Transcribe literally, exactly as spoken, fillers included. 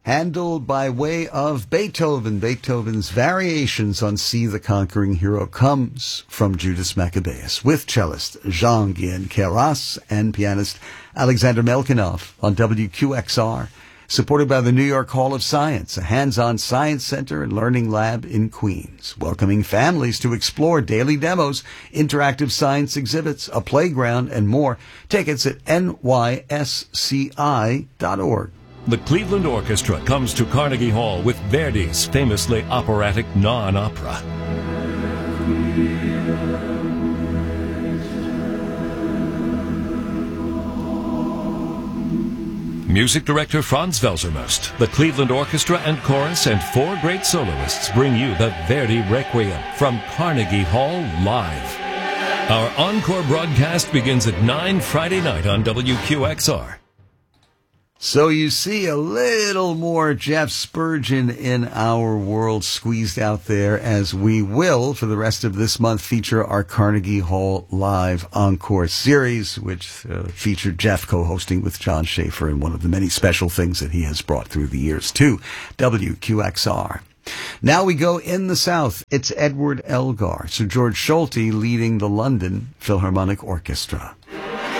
Handled by way of Beethoven. Beethoven's Variations on See the Conquering Hero comes from Judas Maccabeus with cellist Jean-Guyen Queyras and pianist Alexander Melkinov on W Q X R, supported by the New York Hall of Science, a hands-on science center and learning lab in Queens, welcoming families to explore daily demos, interactive science exhibits, a playground, and more. Tickets at N Y S C I dot org. The Cleveland Orchestra comes to Carnegie Hall with Verdi's famously operatic non-opera. Music director Franz Welsermost, the Cleveland Orchestra and Chorus, and four great soloists bring you the Verdi Requiem from Carnegie Hall live. Our encore broadcast begins at nine Friday night on W Q X R. So you see a little more Jeff Spurgeon in our world squeezed out there, as we will, for the rest of this month, feature our Carnegie Hall Live Encore series, which uh, featured Jeff co-hosting with John Schaefer, and one of the many special things that he has brought through the years to W Q X R. Now we go in the South. It's Edward Elgar, Sir George Solti leading the London Philharmonic Orchestra.